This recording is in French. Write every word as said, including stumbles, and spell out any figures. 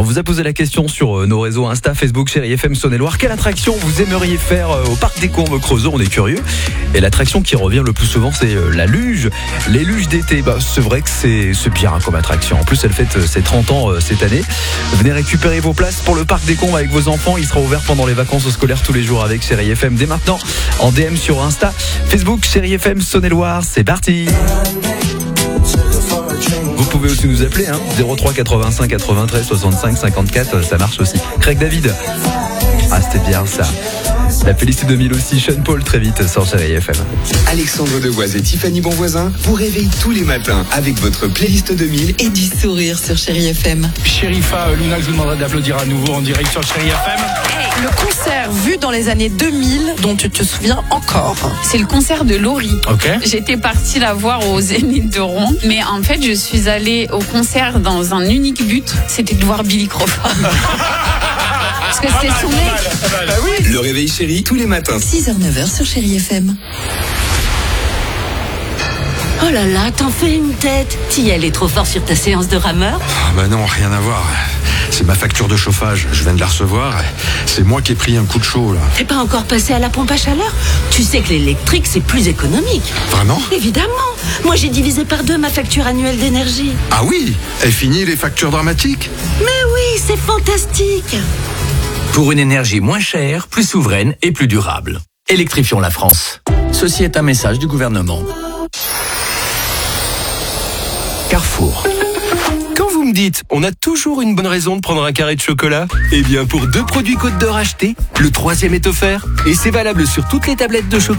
On vous a posé la question sur nos réseaux Insta, Facebook, Chérie F M Saône-et-Loire. Quelle attraction vous aimeriez faire au Parc des Combes Creusot? On est curieux. Et l'attraction qui revient le plus souvent, c'est la luge. Les luges d'été, bah, c'est vrai que c'est, c'est bien comme attraction. En plus, elle fête ses trente ans cette année. Venez récupérer vos places pour le Parc des Combes avec vos enfants. Il sera ouvert pendant les vacances scolaires tous les jours avec Chérie F M. Dès maintenant, en D M sur Insta, Facebook, Chérie F M Saône-et-Loire. C'est parti. Vous pouvez aussi nous appeler, hein, zéro trois quatre-vingt-cinq quatre-vingt-treize soixante-cinq cinquante-quatre, ça marche aussi. Craig David. Ah, c'était bien ça. La playlist deux mille aussi, Sean Paul très vite sur Chérie F M. Alexandre Devoise et Tiffany Bonvoisin vous réveillent tous les matins avec votre playlist deux mille et du sourire sur Chérie F M. Sherifa, Luna, je vous demanderai d'applaudir à nouveau en direct sur Chérie F M. Hey, le concert vu dans les années deux mille dont tu te souviens encore. C'est le concert de Laurie. Ok. J'étais partie la voir au Zénith de Rouen, mais en fait je suis allée au concert dans un unique but, c'était de voir Billy Crawford. Parce que c'était son mec. Bah oui. Le réveil chéri tous les matins. six heures neuf heures sur Chérie F M. Oh là là, t'en fais une tête. T'y allais trop fort sur ta séance de rameur? Ah bah non, rien à voir. C'est ma facture de chauffage, je viens de la recevoir. C'est moi qui ai pris un coup de chaud là. T'es pas encore passé à la pompe à chaleur? Tu sais que l'électrique c'est plus économique. Vraiment? Évidemment. Moi j'ai divisé par deux ma facture annuelle d'énergie. Ah oui? Est fini les factures dramatiques? Mais oui, c'est fantastique. Pour une énergie moins chère, plus souveraine et plus durable. Électrifions la France. Ceci est un message du gouvernement. Carrefour. Quand vous me dites, on a toujours une bonne raison de prendre un carré de chocolat, eh bien pour deux produits Côte d'Or achetés, le troisième est offert. Et c'est valable sur toutes les tablettes de chocolat.